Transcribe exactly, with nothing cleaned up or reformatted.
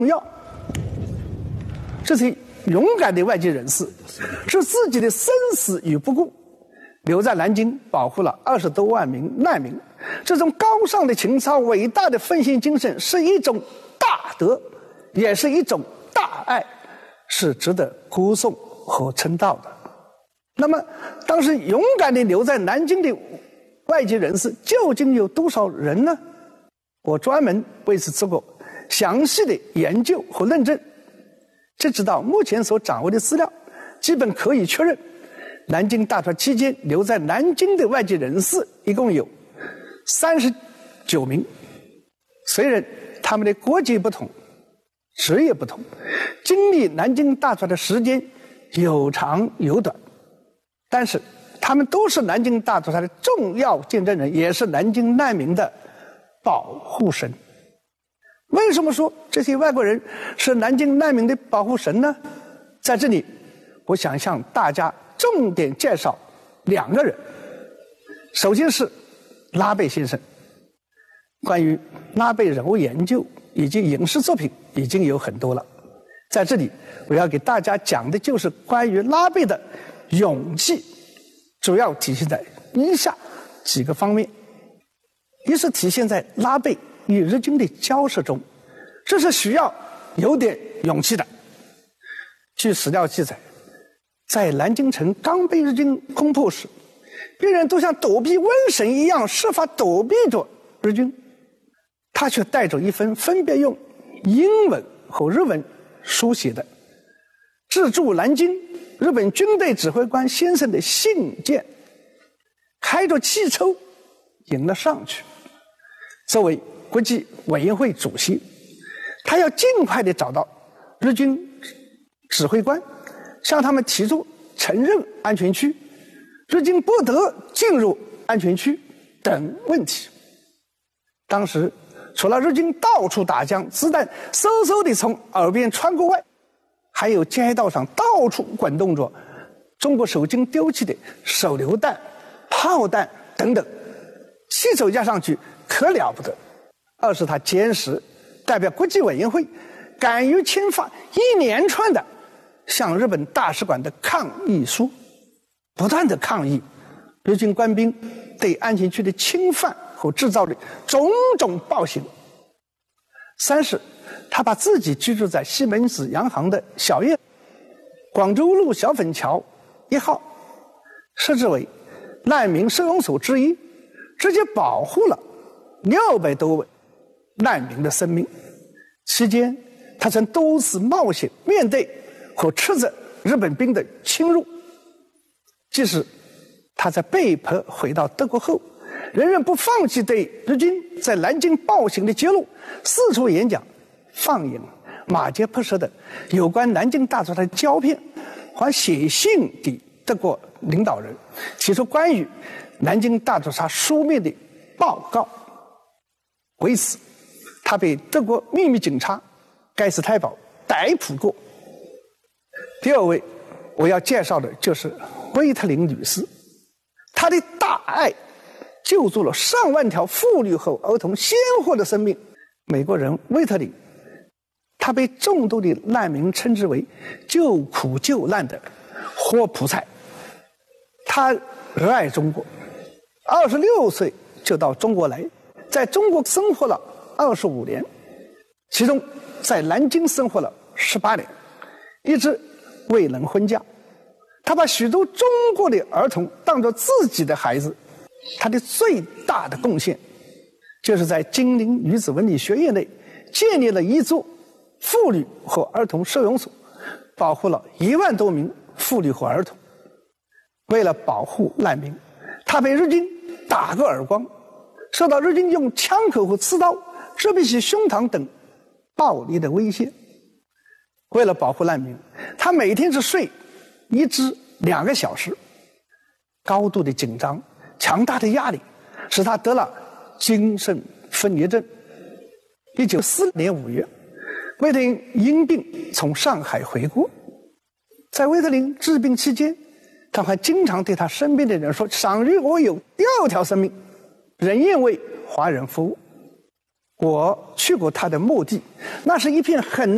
要。这些勇敢的外籍人士，置自己的生死于不顾，留在南京保护了二十多万名难民。这种高尚的情操、伟大的奉献精神，是一种大德，也是一种大爱，是值得歌颂和称道的。那么，当时勇敢地留在南京的外籍人士究竟有多少人呢？我专门为此做过详细的研究和论证。截止到目前所掌握的资料，基本可以确认，南京大屠杀期间留在南京的外籍人士一共有三十九名。虽然他们的国籍不同，职业不同，经历南京大屠杀的时间有长有短，但是他们都是南京大屠杀的重要见证人，也是南京难民的保护神。为什么说这些外国人是南京难民的保护神呢？在这里，我想向大家重点介绍两个人。首先是拉贝先生。关于拉贝人物研究以及影视作品已经有很多了，在这里我要给大家讲的就是关于拉贝的勇气，主要体现在以下几个方面。一是体现在拉贝与日军的交涉中，这是需要有点勇气的。据史料记载，在南京城刚被日军攻破时，别人都像躲避瘟神一样设法躲避着日军，他却带着一份分别用英文和日文书写的致驻南京日本军队指挥官先生的信件，开着汽车迎了上去。作为国际委员会主席，他要尽快地找到日军指挥官，向他们提出承认安全区、日军不得进入安全区等问题。当时除了日军到处打浆，子弹嗖嗖地从耳边穿过外，还有街道上到处滚动着中国守军丢弃的手榴弹、炮弹等等，气手加上去可了不得。二是他坚持代表国际委员会，敢于签发一连串的向日本大使馆的抗议书，不断的抗议日军官兵对安全区的侵犯和制造的种种暴行。三是他把自己居住在西门子洋行的小院广州路小粉桥一号设置为难民收容所之一，直接保护了六百多位难民的生命。期间他曾多次冒险面对和斥责日本兵的侵入，即使他在被迫回到德国后，仍然不放弃对日军在南京暴行的揭露，四处演讲、放映马杰拍摄的有关南京大屠杀的胶片，还写信给德国领导人，提出关于南京大屠杀书面的报告。为此，他被德国秘密警察盖斯太保逮捕过。第二位我要介绍的就是威特林女士，她的大爱救助了上万条妇女和儿童鲜活的生命。美国人威特林，他被众多的难民称之为救苦救难的活菩萨。他热爱中国，二十六岁就到中国来，在中国生活了二十五年，其中在南京生活了十八年，一直未能婚嫁。他把许多中国的儿童当作自己的孩子。他的最大的贡献就是在金陵女子文理学院内建立了一座妇女和儿童收容所，保护了一万多名妇女和儿童。为了保护难民，他被日军打个耳光，受到日军用枪口和刺刀遮蔽其胸膛等暴力的威胁。为了保护难民，他每天只睡一至两个小时。高度的紧张、强大的压力使他得了精神分裂症。一九四零年五月，威特林因病从上海回国。在威特林治病期间，他还经常对他身边的人说：“倘若我有第二条生命，仍愿为华人服务。”我去过他的墓地，那是一片很